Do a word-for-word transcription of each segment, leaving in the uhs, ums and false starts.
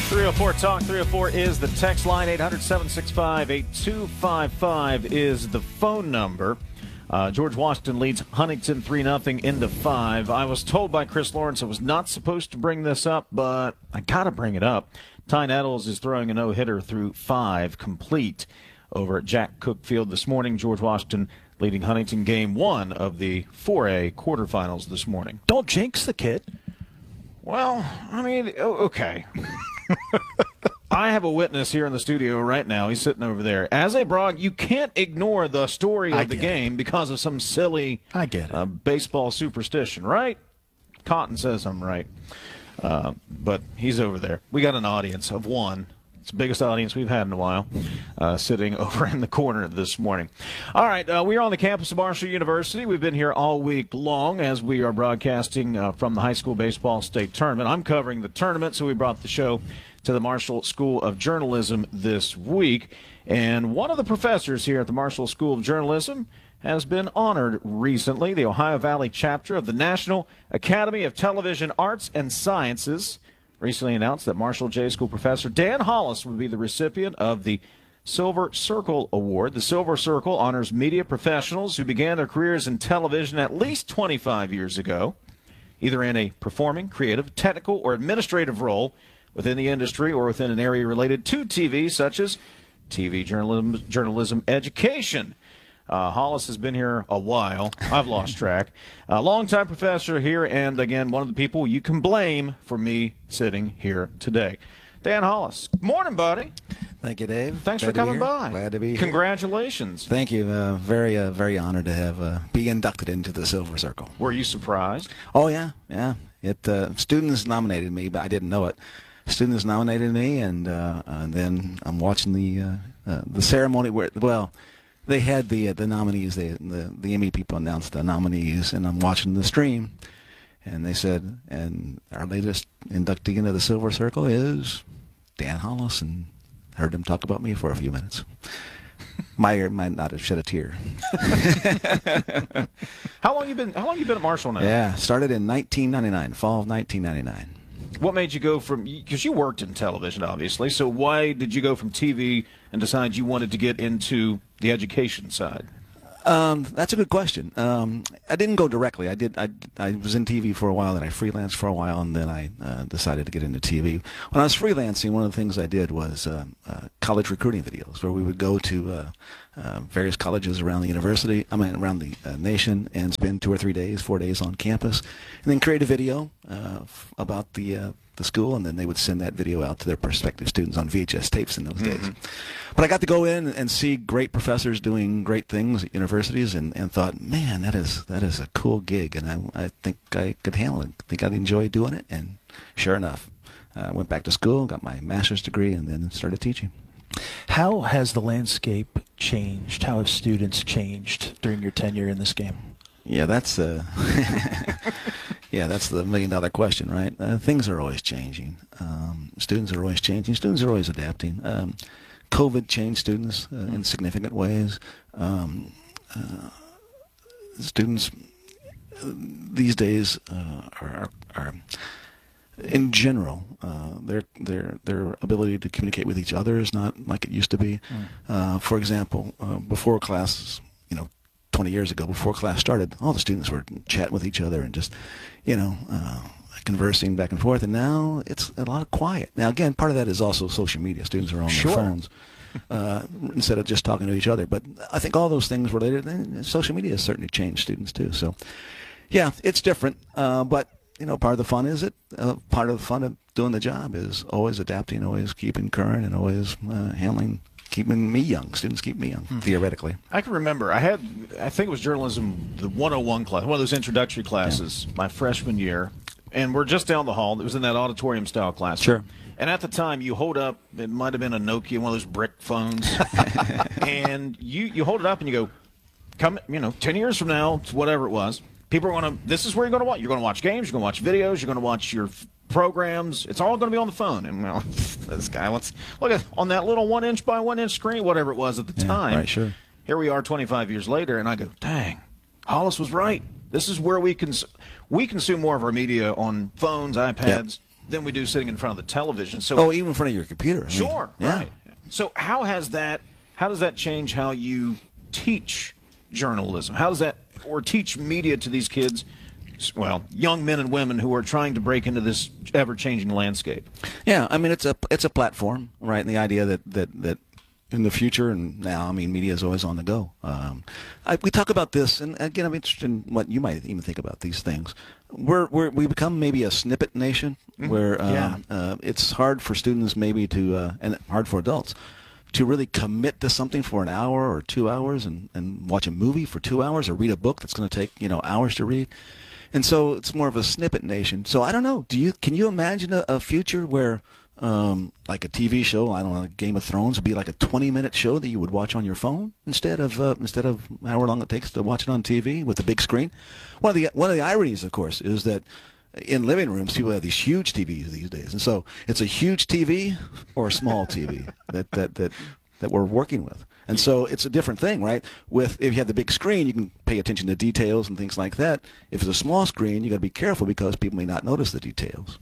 three oh four Talk, three oh four is the text line. Eight hundred, seven six five, eight two five five is the phone number. Uh, George Washington leads Huntington three nothing into five. I was told by Chris Lawrence I was not supposed to bring this up, but I got to bring it up. Ty Nettles is throwing a no-hitter through five complete over at Jack Cook Field this morning. George Washington leading Huntington game one of the four A quarterfinals this morning. Don't jinx the kid. Well, I mean, okay. I have a witness here in the studio right now. He's sitting over there. As a broad, you can't ignore the story of I the get game it. because of some silly I get it. Uh, baseball superstition, right? Cotton says I'm right. Uh, but he's over there. We got an audience of one. It's the biggest audience we've had in a while, uh, sitting over in the corner this morning. All right, uh, we are on the campus of Marshall University. We've been here all week long as we are broadcasting uh, from the high school baseball state tournament. I'm covering the tournament, so we brought the show to the Marshall School of Journalism this week. And one of the professors here at the Marshall School of Journalism has been honored recently. The Ohio Valley chapter of the National Academy of Television Arts and Sciences recently announced that Marshall J School professor Dan Hollis would be the recipient of the Silver Circle Award. The Silver Circle honors media professionals who began their careers in television at least twenty-five years ago, either in a performing, creative, technical, or administrative role within the industry or within an area related to T V, such as T V journalism, journalism education. Uh, Hollis has been here a while. I've lost track. A longtime professor here, and again, one of the people you can blame for me sitting here today. Dan Hollis. Good morning, buddy. Thank you, Dave. Thanks Glad for coming by. Glad to be here. Congratulations. Thank you. Uh, very, uh, very honored to have uh, be inducted into the Silver Circle. Were you surprised? Oh yeah, yeah. It uh, students nominated me, but I didn't know it. Students nominated me, and, uh, and then I'm watching the uh, uh, the ceremony where well. They had the uh, the nominees. They, the the Emmy people announced the nominees, and I'm watching the stream, and they said, and our latest inductee into the Silver Circle is Dan Hollis, and heard him talk about me for a few minutes. Might might not have shed a tear. How long you been? How long you been at Marshall now? Yeah, started in nineteen ninety-nine, fall of nineteen ninety-nine. What made you go from, because you worked in television, obviously, so why did you go from T V and decide you wanted to get into the education side? Um, that's a good question. Um, I didn't go directly. I did. I, I was in T V for a while, and I freelanced for a while, and then I uh, decided to get into T V. When I was freelancing, one of the things I did was uh, uh, college recruiting videos, where we would go to uh, uh, various colleges around the university, I mean around the uh, nation, and spend two or three days, four days on campus, and then create a video uh, f about the uh, the school, and then they would send that video out to their prospective students on V H S tapes in those Mm-hmm. days. But I got to go in and see great professors doing great things at universities, and, and thought, man, that is that is a cool gig, and I, I think I could handle it. I think I'd enjoy doing it, and sure enough, I uh, went back to school, got my master's degree, and then started teaching. How has the landscape changed? How have students changed during your tenure in this game? Yeah, that's uh, yeah, that's the million dollar question, right? Uh, things are always changing. Um, students are always changing. Students are always adapting. Um, COVID changed students uh, in significant ways. Um, uh, students uh, these days uh, are, are, in general, uh, their their their ability to communicate with each other is not like it used to be. Mm. Uh, for example, uh, before class, you know, twenty years ago, before class started, all the students were chatting with each other and just, you know, uh, conversing back and forth. And now it's a lot of quiet. Now, again, part of that is also social media. Students are on Sure. their phones uh, instead of just talking to each other. But I think all those things related, and social media has certainly changed students too. So, yeah, it's different. Uh, but, you know, part of the fun is it. Uh, part of the fun of doing the job is always adapting, always keeping current, and always uh, handling keeping me young. Students keep me young, hmm. theoretically. I can remember, I had, I think it was journalism, the one oh one class, one of those introductory classes, yeah. my freshman year, and we're just down the hall. It was in that auditorium-style class. Sure. And at the time, you hold up, it might have been a Nokia, one of those brick phones, and you, you hold it up and you go, come, you know, ten years from now, whatever it was, people are going to, this is where you're going to watch. You're going to watch games, you're going to watch videos, you're going to watch your programs. It's all going to be on the phone. And well, this guy, let's look at on that little one inch by one inch screen, whatever it was at the yeah, time. Right, sure. Here we are twenty-five years later, and I go, dang, Hollis was right. This is where we cons we consume more of our media on phones, iPads. Yep. than we do sitting in front of the television. So, oh, even in front of your computer. I mean, sure, yeah. right. So how has that? How does that change how you teach journalism? How does that, or teach media to these kids? Well, young men and women who are trying to break into this ever-changing landscape. Yeah, I mean it's a it's a platform, right? And the idea that that that in the future and now, I mean, media is always on the go. Um, I, we talk about this, and again, I'm interested in what you might even think about these things. We're we're we become maybe a snippet nation, mm-hmm. where um, yeah. uh, it's hard for students maybe to uh, and hard for adults to really commit to something for an hour or two hours and and watch a movie for two hours or read a book that's going to take you know hours to read. And so it's more of a snippet nation. So I don't know. Do you can you imagine a, a future where, um, like a T V show, I don't know, Game of Thrones would be like a twenty-minute show that you would watch on your phone instead of uh, instead of however long it takes to watch it on T V with the big screen? One of the one of the ironies, of course, is that in living rooms people have these huge T Vs these days, and so it's a huge T V or a small T V that that that that we're working with. And so it's a different thing, right? With if you have the big screen, you can pay attention to details and things like that. If it's a small screen, you got to be careful because people may not notice the details.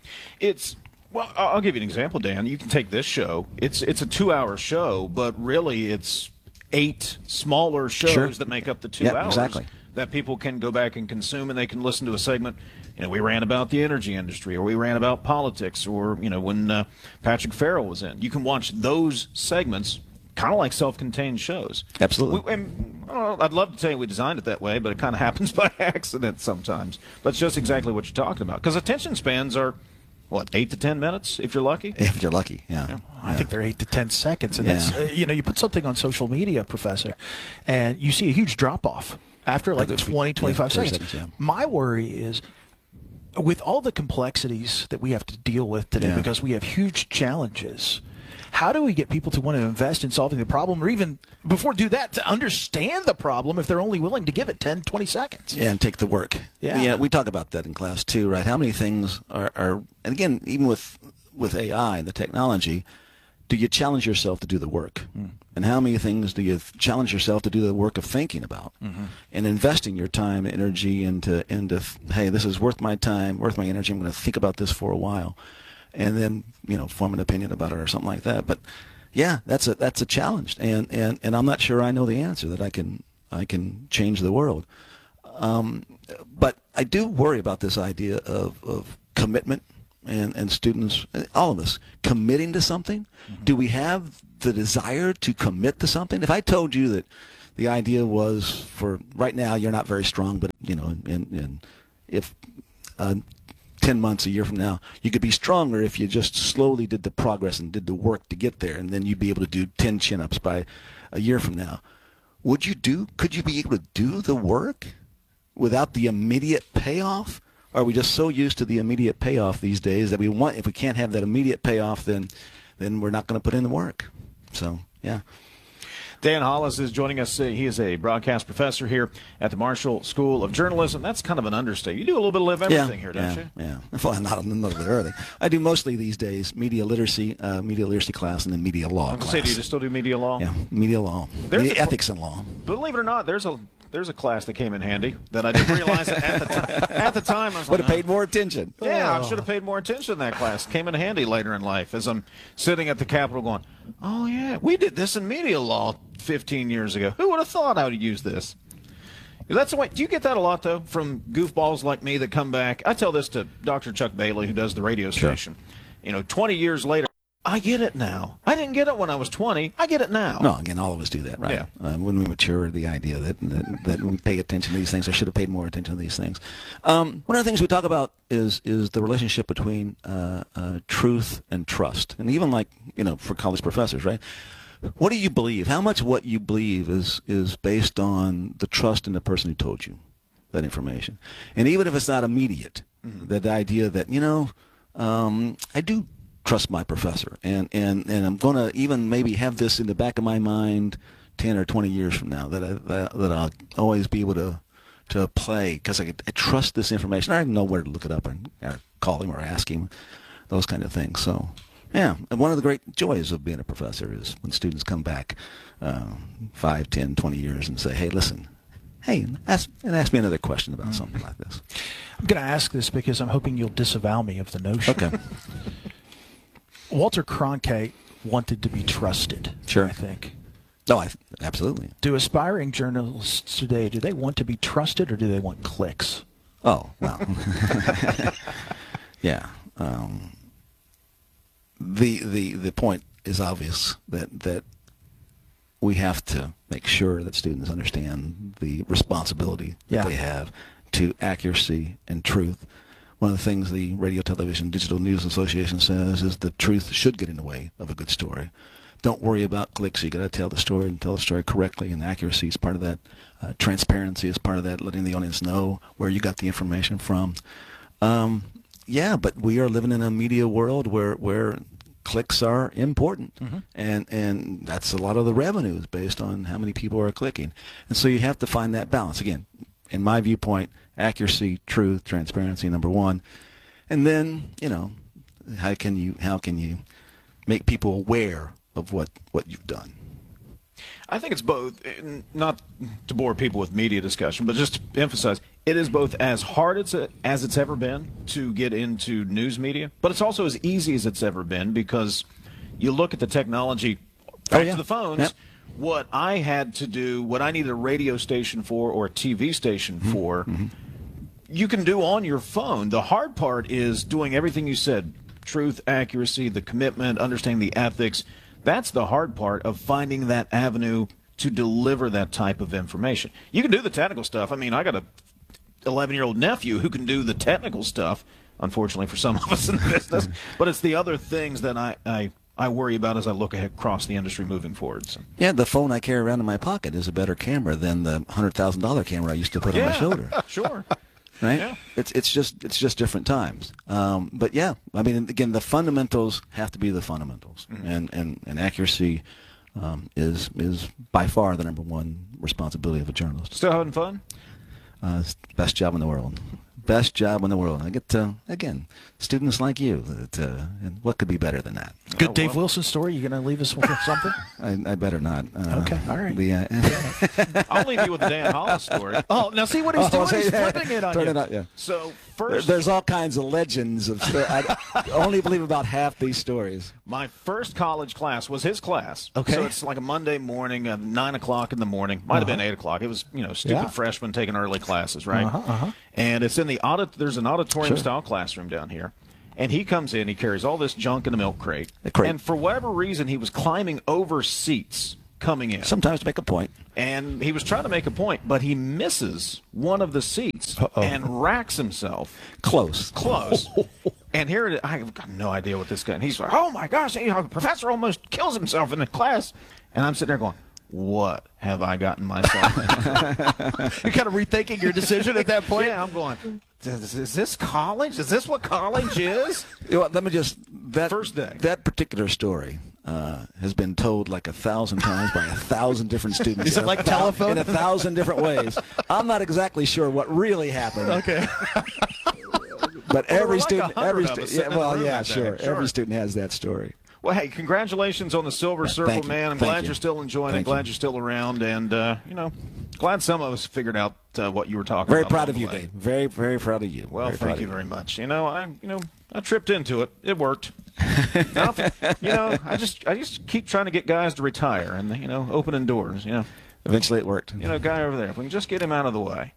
It's well, I'll give you an example, Dan. You can take this show. It's it's a two-hour show, but really it's eight smaller shows Sure. that make up the two Yep, hours exactly. that people can go back and consume, and they can listen to a segment. You know, we ran about the energy industry, or we ran about politics, or you know, when uh, Patrick Farrell was in. You can watch those segments. Kind of like self-contained shows. Absolutely. We, and, I don't know, I'd love to tell you we designed it that way, but it kind of happens by accident sometimes. But it's just exactly what you're talking about. Because attention spans are, what, eight to ten minutes if you're lucky? If you're lucky, yeah. Yeah. I think they're eight to ten seconds, and Yeah. that's uh, you know you put something on social media, Professor, and you see a huge drop off after like Like twenty, twenty-five yeah, thirty seconds. seconds, yeah. My worry is with all the complexities that we have to deal with today, Yeah. because we have huge challenges. How do we get people to want to invest in solving the problem, or even before do that, to understand the problem if they're only willing to give it ten, twenty seconds? Yeah, and take the work. Yeah. yeah, we talk about that in class too, right? How many things are, are and again, even with with A I and the technology, do you challenge yourself to do the work? Mm. And how many things do you challenge yourself to do the work of thinking about mm-hmm. and investing your time and energy into into hey, this is worth my time, worth my energy. I'm going to think about this for a while. And then, you know, form an opinion about it or something like that. But yeah, that's a that's a challenge, and and, and I'm not sure I know the answer that I can I can change the world. Um, but I do worry about this idea of, of commitment and, and students, all of us, committing to something. Mm-hmm. Do we have the desire to commit to something? If I told you that the idea was for right now you're not very strong, but you know, and, and if uh, ten months, a year from now, you could be stronger if you just slowly did the progress and did the work to get there, and then you'd be able to do ten chin-ups by a year from now. Would you do, could you be able to do the work without the immediate payoff? Or are we just so used to the immediate payoff these days that we want, if we can't have that immediate payoff, then then we're not going to put in the work? So, yeah. Dan Hollis is joining us. He is a broadcast professor here at the Marshall School of Journalism. That's kind of an understatement. You do a little bit of everything yeah, here, don't yeah, you? Yeah. Well, not a little bit early. I do mostly these days media literacy, uh, media literacy class, and then media law I was class. going to say, do you still do media law? Yeah, media law, There's media a- ethics and law. Believe it or not, there's a there's a class that came in handy that I didn't realize it at the time. At the time, I was Would like, have paid more attention. Yeah, I Oh. should have paid more attention to that class. Came in handy later in life as I'm sitting at the Capitol going, oh, yeah, we did this in media law fifteen years ago. Who would have thought I would use this? That's the way. Do you get that a lot, though, from goofballs like me that come back? I tell this to Doctor Chuck Bailey, who does the radio Sure. station. You know, twenty years later, I get it now. I didn't get it when I was twenty. I get it now. No, again, all of us do that, right? Yeah. Uh, when we mature, the idea that, that that we pay attention to these things, I should have paid more attention to these things. Um, one of the things we talk about is is the relationship between uh, uh, truth and trust, and even like you know, for college professors, right? What do you believe? How much of what you believe is is based on the trust in the person who told you that information, and even if it's not immediate, mm-hmm. that idea that you know, um, I do trust my professor, and, and, and I'm going to even maybe have this in the back of my mind ten or twenty years from now, that, I, that, that I'll always be able to to play because I, I trust this information. I know where to look it up and or call him or ask him, those kind of things. So, yeah, and one of the great joys of being a professor is when students come back uh, five, ten, twenty years and say, hey, listen, hey, ask, and ask me another question about something like this. I'm going to ask this because I'm hoping you'll disavow me of the notion. Okay. Walter Cronkite wanted to be trusted. Sure. I think. No, I absolutely. Do aspiring journalists today, do they want to be trusted or do they want clicks? Oh, well. yeah. Um, the the the point is obvious that that we have to make sure that students understand the responsibility that Yeah. they have to accuracy and truth. One of the things the Radio, Television, Digital News Association says is the truth should get in the way of a good story. Don't worry about clicks. You got to tell the story and tell the story correctly, and accuracy is part of that. Uh, transparency is part of that, letting the audience know where you got the information from. Um, yeah, but we are living in a media world where where clicks are important, Mm-hmm. and and that's a lot of the revenue is based on how many people are clicking, and so you have to find that balance. Again, in my viewpoint, accuracy, truth, transparency, number one, and then you know how can you how can you make people aware of what what you've done. I think it's both, and not to bore people with media discussion, but just to emphasize, it is both as hard as, it, as it's ever been to get into news media, but it's also as easy as it's ever been because you look at the technology, back Oh, yeah. to the phones, Yep. what I had to do, what I needed a radio station for or a T V station Mm-hmm. for, you can do on your phone. The hard part is doing everything you said, truth, accuracy, the commitment, understanding the ethics. That's the hard part of finding that avenue to deliver that type of information. You can do the technical stuff. I mean, I got a eleven-year-old nephew who can do the technical stuff, unfortunately for some of us in the business, but it's the other things that I, I, I worry about as I look ahead across the industry moving forward. So. Yeah, the phone I carry around in my pocket is a better camera than the one hundred thousand dollars camera I used to put on my shoulder. Sure. Right? Yeah. It's it's just it's just different times. Um, but yeah, I mean, again, the fundamentals have to be the fundamentals, Mm-hmm. and, and and accuracy um, is is by far the number one responsibility of a journalist. Still having fun? Uh, it's the best job in the world. Best job in the world. I get to, again, students like you. That, uh, and what could be better than that? Good Oh, Dave well. Wilson story. You going to leave us with something? I, I better not. Uh, Okay, all right. The, uh, I'll leave you with the Dan Hollis story. Oh, now see what he's doing? Oh, He's see, flipping it on turn you. it out, yeah. So There- first, There's all kinds of legends of. I only believe about half these stories. my first college class was his class. Okay. So it's like a Monday morning, uh, nine o'clock in the morning. Might have been eight o'clock. It was, you know, stupid Yeah. freshmen taking early classes, right? Uh-huh, uh-huh. And it's in the audit. There's an auditorium Sure. style classroom down here. And he comes in. He carries all this junk in a milk crate. A crate. And for whatever reason, he was climbing over seats coming in. Sometimes to make a point. And he was trying to make a point, but he misses one of the seats Uh-oh. and racks himself. Close. Close. And here it is. I've got no idea what this guy. And he's like, "Oh my gosh, you know, the professor almost kills himself in the class." And I'm sitting there going, "What have I gotten myself into?" You're kind of rethinking your decision at that point? Yeah, I'm going, is, is this college? Is this what college is? You know what, let me just that First day. that particular story uh, has been told like a thousand times by a thousand different students. Is it in a like thou- telephone? in a thousand different ways? I'm not exactly sure what really happened. Okay. But there were every like student, a hundred every of us student, sitting yeah, in the well, room yeah, that day. sure. Sure. Every student has that story. Well, hey, congratulations on the Silver Circle, Thank you. man. I'm Thank glad you. you're still enjoying Thank it. Glad you. you're still around. And, uh, you know, glad some of us figured out uh, what you were talking Very about. proud along of you, the way. Dave. Very, very proud of you. Well, very proud thank of you very much. You know, I, you know, I tripped into it. It worked. Now, you know, I just, I just keep trying to get guys to retire and, you know, opening doors. You know, Eventually, it worked. you know, guy over there. If we can just get him out of the way.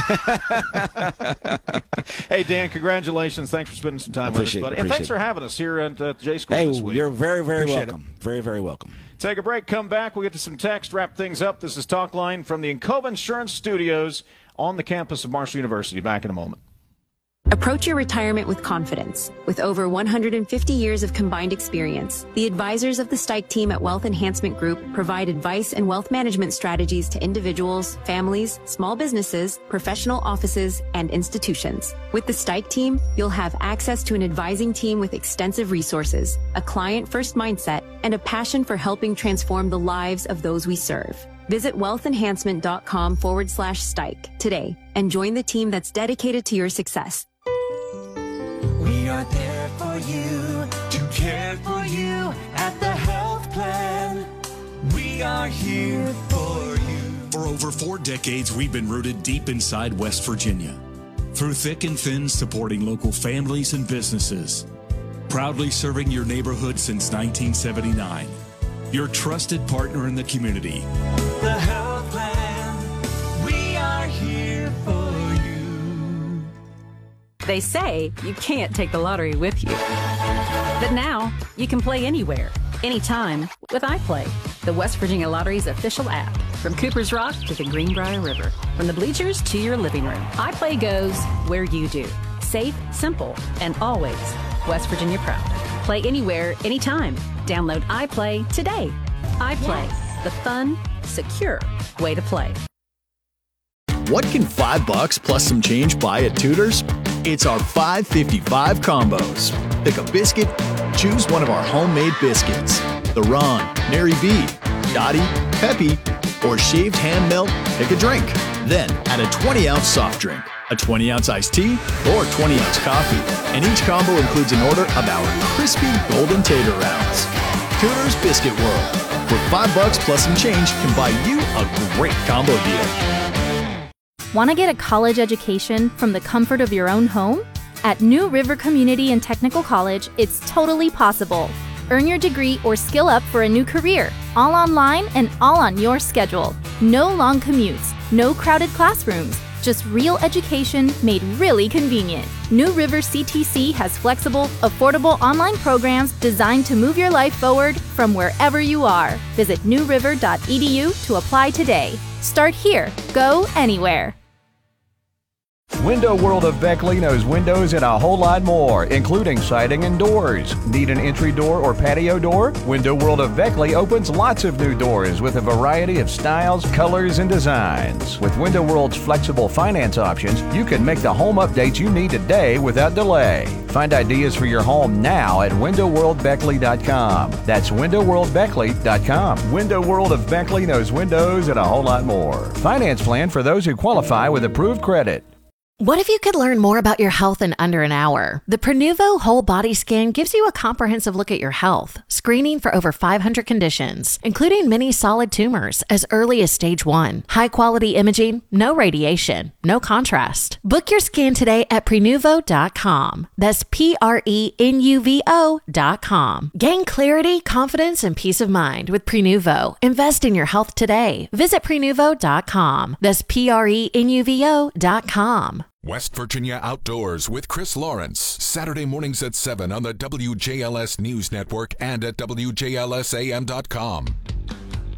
Hey, Dan, congratulations. Thanks for spending some time with us, Appreciate it, buddy. And thanks appreciate for it. having us here at uh, J School Hey, this week. you're very, very Appreciate welcome. Very, very welcome. Take a break, come back. We'll get to some text, wrap things up. This is Talk Line from the Encova Insurance Studios on the campus of Marshall University. Back in a moment. Approach your retirement with confidence. With over one hundred fifty years of combined experience, the advisors of the Stike team at Wealth Enhancement Group provide advice and wealth management strategies to individuals, families, small businesses, professional offices, and institutions. With the Stike team, you'll have access to an advising team with extensive resources, a client-first mindset, and a passion for helping transform the lives of those we serve. Visit wealthenhancement.com forward slash Stike today and join the team that's dedicated to your success. We are there for you, to care for you at the health plan. We are here for you. For over over four decades, we've been rooted deep inside West Virginia. Through thick and thin, supporting local families and businesses. Proudly serving your neighborhood since nineteen seventy-nine. Your trusted partner in the community. The Health Plan, we are here for you. They say you can't take the lottery with you. But now, you can play anywhere, anytime with iPlay, the West Virginia Lottery's official app. From Cooper's Rock to the Greenbrier River, from the bleachers to your living room, iPlay goes where you do. Safe, simple, and always West Virginia proud. Play anywhere, anytime. Download iPlay today. iPlay, yes. The fun, secure way to play. What can five bucks plus some change buy at Tudor's? It's our five fifty-five combos. Pick a biscuit, choose one of our homemade biscuits. The Ron, Nary B, Dottie, Peppy, or shaved hand melt, pick a drink. Then add a twenty ounce soft drink, a twenty ounce iced tea, or twenty ounce coffee. And each combo includes an order of our crispy golden tater rounds. Tudor's Biscuit World, where five bucks plus some change can buy you a great combo deal. Want to get a college education from the comfort of your own home? At New River Community and Technical College, it's totally possible. Earn your degree or skill up for a new career, all online and all on your schedule. No long commutes, no crowded classrooms, just real education made really convenient. New River C T C has flexible, affordable online programs designed to move your life forward from wherever you are. Visit new river dot e d u to apply today. Start here, go anywhere. Window World of Beckley knows windows and a whole lot more, including siding and doors. Need an entry door or patio door? Window World of Beckley opens lots of new doors with a variety of styles, colors, and designs. With Window World's flexible finance options, you can make the home updates you need today without delay. Find ideas for your home now at window world beckley dot com. That's window world beckley dot com. Window World of Beckley knows windows and a whole lot more. Finance plan for those who qualify with approved credit. What if you could learn more about your health in under an hour? The Prenuvo Whole Body Scan gives you a comprehensive look at your health, screening for over five hundred conditions, including many solid tumors as early as stage one. High-quality imaging, no radiation, no contrast. Book your scan today at prenuvo dot com. That's P R E N U V O dot com. Gain clarity, confidence, and peace of mind with Prenuvo. Invest in your health today. Visit prenuvo dot com. That's P R E N U V O dot com. West Virginia Outdoors with Chris Lawrence, Saturday mornings at seven on the W J L S News Network and at W J L S A M dot com.